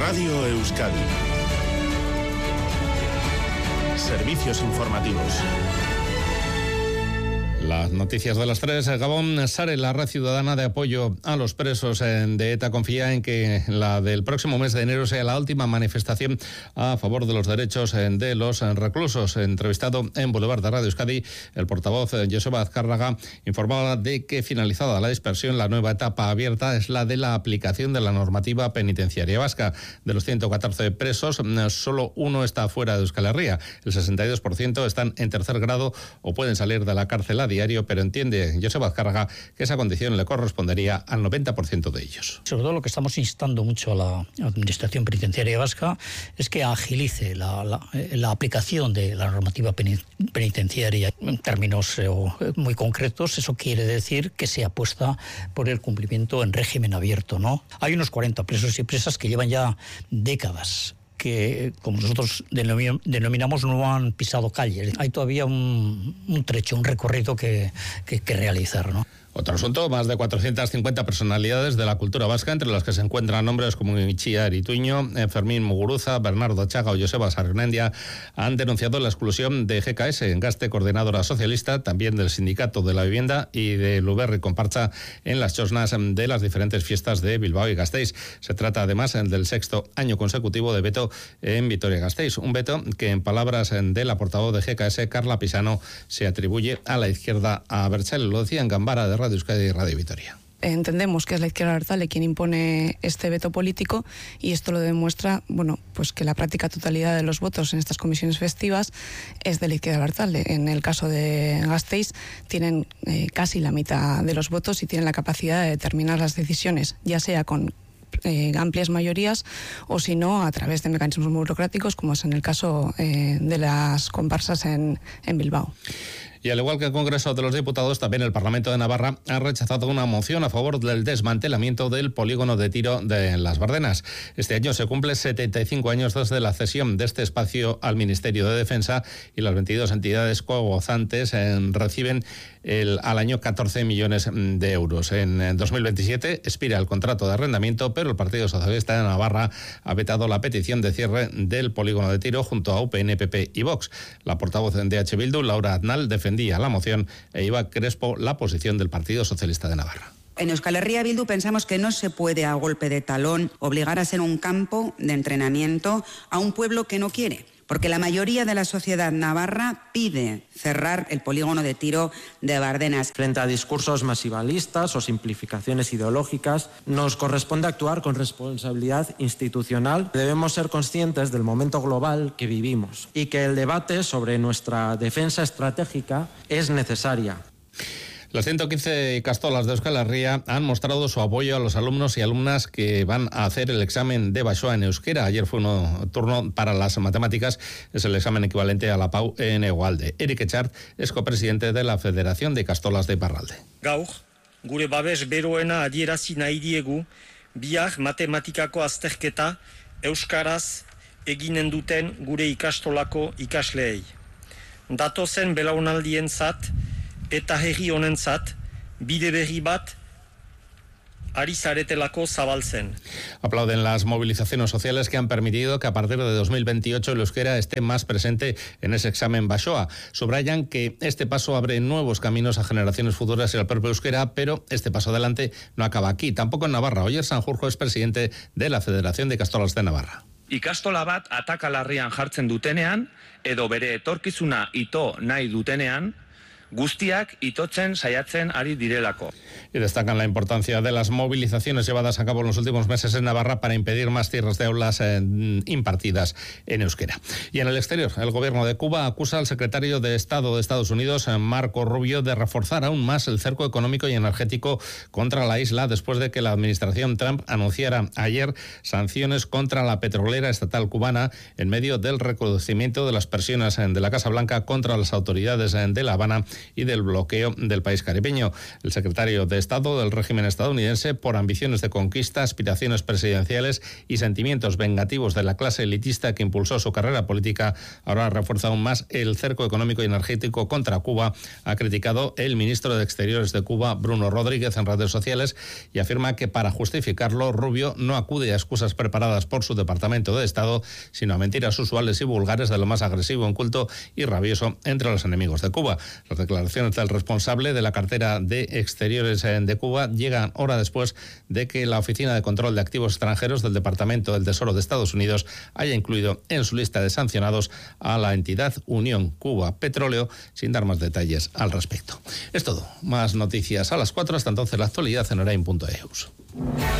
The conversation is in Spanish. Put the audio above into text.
Radio Euskadi. Servicios informativos. Las noticias de las 3. Gabón Sare, la red ciudadana de apoyo a los presos de ETA, confía en que la del próximo mes de enero sea la última manifestación a favor de los derechos de los reclusos. Entrevistado en Boulevard de Radio Euskadi, el portavoz Joseba Azcárraga informaba de que, finalizada la dispersión, la nueva etapa abierta es la de la aplicación de la normativa penitenciaria vasca. De los 114 presos, solo uno está fuera de Euskal Herria. El 62% están en tercer grado o pueden salir de la cárcel a diario, pero entiende Joseba Azcárraga que esa condición le correspondería al 90% de ellos. Sobre todo lo que estamos instando mucho a la Administración Penitenciaria Vasca es que agilice la aplicación de la normativa penitenciaria en términos muy concretos. Eso quiere decir que se apuesta por el cumplimiento en régimen abierto, ¿no? Hay unos 40 presos y presas que llevan ya décadas que, como nosotros denominamos, no han pisado calles. Hay todavía un trecho, un recorrido que realizar, ¿no? Otro asunto, más de 450 personalidades de la cultura vasca, entre las que se encuentran nombres como Itxia Erituño, Fermín Muguruza, Bernardo Chaga o Joseba Sarrendia, han denunciado la exclusión de GKS, Gaste Coordinadora Socialista, también del Sindicato de la Vivienda y de Luberri Comparsa en las chosnas de las diferentes fiestas de Bilbao y Gasteiz. Se trata además del 6º año consecutivo de veto en Vitoria-Gasteiz, un veto que, en palabras de la portavoz de GKS, Carla Pisano, se atribuye a la izquierda abertzale. Lo decía en Gambara de Radio Euskadi y Radio Vitoria. Entendemos que es la izquierda abertzale quien impone este veto político, y esto lo demuestra, pues que la práctica totalidad de los votos en estas comisiones festivas es de la izquierda abertzale. En el caso de Gasteiz tienen casi la mitad de los votos y tienen la capacidad de determinar las decisiones, ya sea con amplias mayorías o, si no, a través de mecanismos burocráticos, como es en el caso de las comparsas en Bilbao. Y al igual que el Congreso de los Diputados, también el Parlamento de Navarra ha rechazado una moción a favor del desmantelamiento del polígono de tiro de Las Bardenas. Este año se cumple 75 años desde la cesión de este espacio al Ministerio de Defensa, y las 22 entidades cogozantes reciben al año 14 millones de euros. En 2027 expira el contrato de arrendamiento, pero el Partido Socialista de Navarra ha vetado la petición de cierre del polígono de tiro junto a UPN, PP y Vox. La portavoz de H. Bildu, Laura Aznal, defendía la moción, e Iba Crespo la posición del Partido Socialista de Navarra. En Euskal Herria Bildu pensamos que no se puede, a golpe de talón, obligar a ser un campo de entrenamiento a un pueblo que no quiere, porque la mayoría de la sociedad navarra pide cerrar el polígono de tiro de Bardenas. Frente a discursos masivalistas o simplificaciones ideológicas, nos corresponde actuar con responsabilidad institucional. Debemos ser conscientes del momento global que vivimos y que el debate sobre nuestra defensa estratégica es necesaria. Las 115 ikastolas de Euskal Herria han mostrado su apoyo a los alumnos y alumnas que van a hacer el examen de Baixoa en euskera. Ayer fue un turno para las matemáticas, es el examen equivalente a la PAU en Egualde. Eric Echart es copresidente de la Federación de Ikastolas de Iparralde. Gaur, gure babes beroena adierazi nahi diegu, bihar matematikako azterketa euskaraz eginen duten gure ikastolako ikasleei. Datozen belaunaldientzat eta herri honentzat bide berri bat ari zaretelako zabaltzen. Aplauden las movilizaciones sociales que han permitido que a partir de 2028 el euskera esté más presente en ese examen Baixoa. Subrayan que este paso abre nuevos caminos a generaciones futuras y al propio euskera, pero este paso adelante no acaba aquí, tampoco en Navarra. Oyer Sanjurjo es presidente de la Federación de Ikastolas de Navarra. Ikastola bat atakalarrian jartzen dutenean, edo bere etorkizuna ito nahi dutenean, guztiak itotzen saiatzen ari direlako. Y destacan la importancia de las movilizaciones llevadas a cabo en los últimos meses en Navarra para impedir más cierres de aulas impartidas en euskera. Y en el exterior, el gobierno de Cuba acusa al secretario de Estado de Estados Unidos, Marco Rubio, de reforzar aún más el cerco económico y energético contra la isla, después de que la administración Trump anunciara ayer sanciones contra la petrolera estatal cubana en medio del recrudecimiento de las presiones de la Casa Blanca contra las autoridades de La Habana y del bloqueo del país caribeño. El secretario de Estado del régimen estadounidense, por ambiciones de conquista, aspiraciones presidenciales y sentimientos vengativos de la clase elitista que impulsó su carrera política, ahora refuerza aún más el cerco económico y energético contra Cuba, ha criticado el ministro de Exteriores de Cuba, Bruno Rodríguez, en redes sociales, y afirma que para justificarlo, Rubio no acude a excusas preparadas por su Departamento de Estado, sino a mentiras usuales y vulgares de lo más agresivo, inculto y rabioso entre los enemigos de Cuba. Las declaraciones del responsable de la cartera de Exteriores de Cuba llegan hora después de que la Oficina de Control de Activos Extranjeros del Departamento del Tesoro de Estados Unidos haya incluido en su lista de sancionados a la entidad Unión Cuba Petróleo, sin dar más detalles al respecto. Es todo. Más noticias a las 4. Hasta entonces, la actualidad en orain.eus.